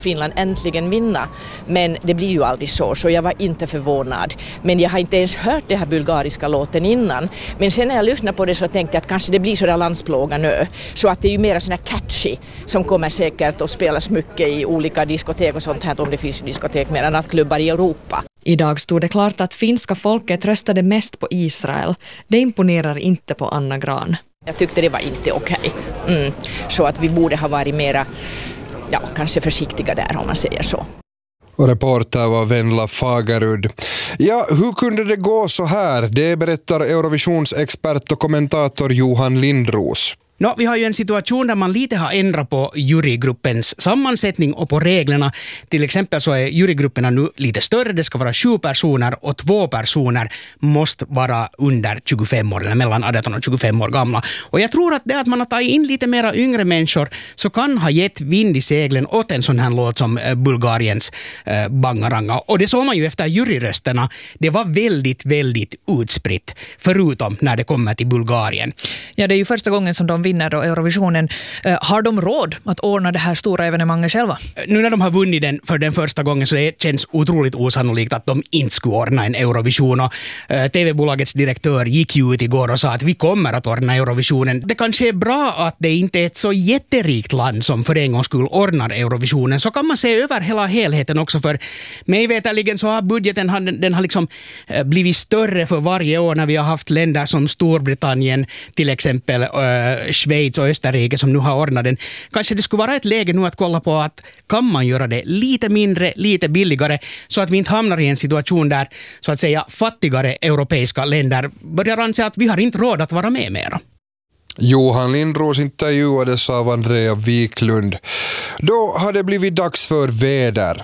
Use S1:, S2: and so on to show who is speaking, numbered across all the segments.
S1: Finland äntligen vinna, men det blir ju aldrig så jag var inte förvånad. Men jag har inte ens hört det här bulgariska låten innan. Men sen när jag lyssnade på det så tänkte jag att kanske det blir så där landsplåga nu. Så att det är ju mer sån här catchy som kommer säkert att spelas mycket i olika diskotek och sånt här, om det finns diskotek mer än nattklubbar i Europa.
S2: Idag stod det klart att finska folket röstade mest på Israel. Det imponerar inte på Anna Graan.
S1: Jag tyckte det var inte okej. Så att vi borde ha varit mera, kanske försiktiga där om man säger så.
S3: Och reporter var Venla Fagerud. Ja, hur kunde det gå så här? Det berättar Eurovisionsexpert och kommentator Johan Lindros.
S4: Vi har ju en situation där man lite har ändrat på jurygruppens sammansättning och på reglerna. Till exempel så är jurygrupperna nu lite större. Det ska vara 7 personer och 2 personer måste vara under 25 år eller mellan 18 och 25 år gamla. Och jag tror att det att man har tagit in lite mera yngre människor så kan ha gett vind i seglen åt en sån här låt som Bulgariens Bangaranga. Och det såg man ju efter juryrösterna. Det var väldigt, väldigt utspritt, förutom när det kommer till Bulgarien.
S5: Ja, det är ju första gången som de vinner då Eurovisionen. Har de råd att ordna det här stora evenemanget själva?
S4: Nu när de har vunnit den för den första gången så det känns otroligt osannolikt att de inte skulle ordna en Eurovision. Och TV-bolagets direktör gick ju ut igår och sa att vi kommer att ordna Eurovisionen. Det kanske är bra att det inte är ett så jätterikt land som för en gång skulle ordna Eurovisionen. Så kan man se över hela helheten också, för mig veterligen så har budgeten den har liksom blivit större för varje år när vi har haft länder som Storbritannien, till exempel Schweiz och Österrike som nu har ordnat den. Kanske det skulle vara ett läge nu att kolla på att kan man göra det lite mindre, lite billigare, så att vi inte hamnar i en situation där så att säga fattigare europeiska länder börjar anse att vi har inte råd att vara med mera.
S3: Johan Lindros intervjuades av Andrea Wiklund. Då har det blivit dags för väder.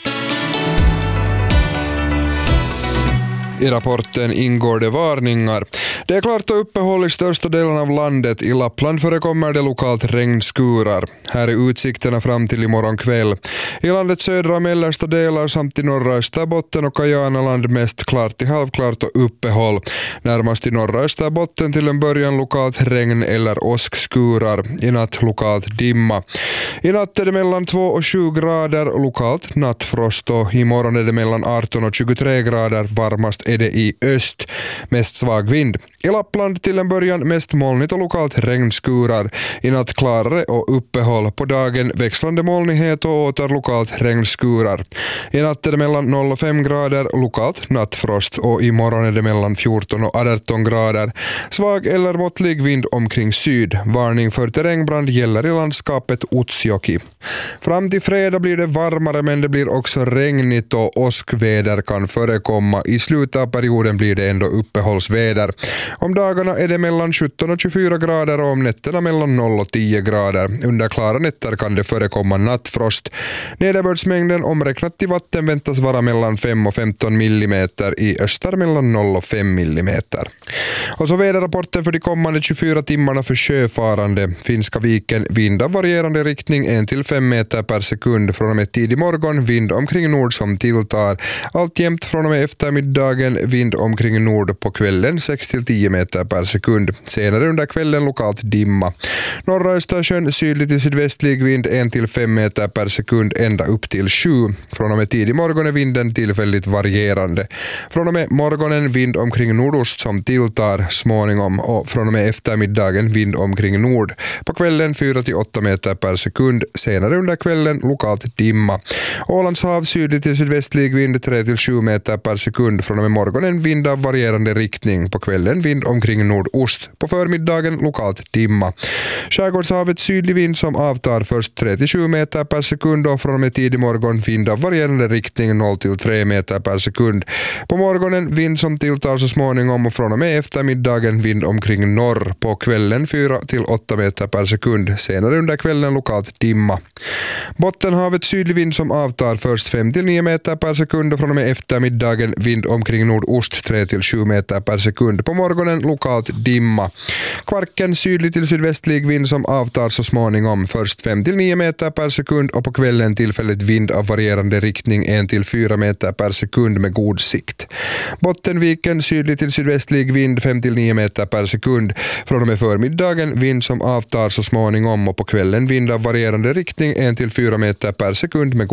S3: I rapporten ingår det varningar. Det är klart och uppehåll i största delen av landet. I Lappland förekommer det lokalt regnskurar. Här är utsikterna fram till imorgon kväll. I landets södra och mellersta delar samt i norra Österbotten och Kajanaland mest klart till halvklart och uppehåll. Närmast i norra Österbotten till en början lokalt regn eller åskskurar. I natt lokalt dimma. I natt är det mellan 2 och 7 grader och lokalt nattfrost, och imorgon är det mellan 18 och 23 grader. Varmast är det i öst, mest svag vind. I Lappland till en början mest molnigt och lokalt regnskurar. I natt klarare och uppehåll. På dagen växlande molnighet och åter lokalt regnskurar. I natt är det mellan 0 och 5 grader och lokalt nattfrost, och imorgon är det mellan 14 och 18 grader. Svag eller måttlig vind omkring syd. Varning för terrängbrand gäller i landskapet Utsjoki. Fram till fredag blir det varmare, men det blir också regnigt och åskväder kan förekomma. I slutet av perioden blir det ändå uppehållsväder. Om dagarna är det mellan 17 och 24 grader och om nätterna mellan 0 och 10 grader. Under klara nätter kan det förekomma nattfrost. Nederbördsmängden omräknat till vatten väntas vara mellan 5 och 15 millimeter, i öster mellan 0 och 5 millimeter. Och så väderrapporten för de kommande 24 timmarna för sjöfarande. Finska viken, vind av varierande riktning 1-5 meter per sekund från och med tidig morgon, vind omkring nord som tilltar. Alltjämt från och med eftermiddagen, vind omkring nord, på kvällen 6-10 meter per sekund. Senare under kvällen lokalt dimma. Norra Östersjön sydlig till sydvästlig vind 1-5 meter per sekund ända upp till 7. Från och med tidig morgon är vinden tillfälligt varierande. Från och med morgonen vind omkring nordost som tilltar småningom, och från och med eftermiddagen vind omkring nord. På kvällen 4-8 meter per sekund. Senare under kvällen lokalt dimma. Ålands hav sydlig till sydvästlig vind 3-7 meter per sekund. Från och med morgonen vind av varierande riktning. På kvällen vind omkring nordost. På förmiddagen lokalt dimma. Skärgårdshavet sydlig vind som avtar först 3-7 meter per sekund, och från och med tidig morgon vind av varierande riktning 0-3 meter per sekund. På morgonen vind som tilltar så småningom, och från och med eftermiddagen vind omkring norr. På kvällen 4-8 meter per sekund. Senare under kvällen lokalt dimma. Bottenhavet sydlig vind som avtar först 5-9 meter per sekund, och från och med eftermiddagen vind omkring nordost 3-7 meter per sekund. På morgonen lokalt dimma. Kvarken sydlig till sydvästlig vind som avtar så småningom först 5-9 meter per sekund, och på kvällen tillfälligt vind av varierande riktning 1-4 meter per sekund med god sikt. Bottenviken sydlig till sydvästlig vind 5-9 meter per sekund. Från och med förmiddagen vind som avtar så småningom, och på kvällen vind av varierande riktning 1-4 meter per sekund med